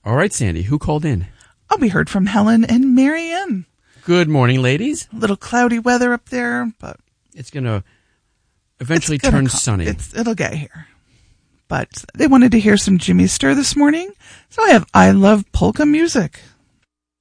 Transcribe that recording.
All right, Sandy, who called in? Oh, we heard from Helen and Marianne. Good morning, ladies. A little cloudy weather up there, but it's going to eventually turn sunny. It'll get here. But they wanted to hear some Jimmy Sturr this morning, so I have I Love Polka Music.